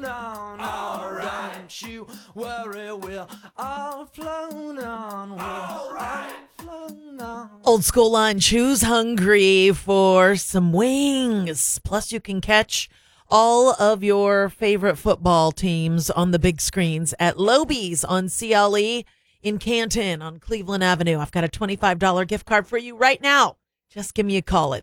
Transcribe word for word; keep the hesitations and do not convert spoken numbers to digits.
on. All right. Don't you worry, we're all flown on. We're all right. Flown on. Old School Lunch, who's hungry for some wings? Plus, you can catch all of your favorite football teams on the big screens at Lobies on C L E in Canton on Cleveland Avenue. I've got a twenty-five dollars gift card for you right now. Just give me a call at